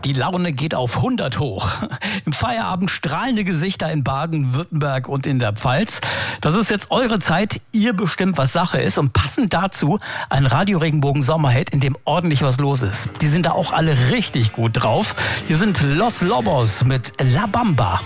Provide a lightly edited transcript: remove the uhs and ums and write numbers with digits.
Die Laune geht auf 100 hoch. Im Feierabend strahlende Gesichter in Baden-Württemberg und in der Pfalz. Das ist jetzt eure Zeit. Ihr bestimmt, was Sache ist. Und passend dazu ein Radio-Regenbogen-Sommerhit, in dem ordentlich was los ist. Die sind da auch alle richtig gut drauf. Hier sind Los Lobos mit La Bamba.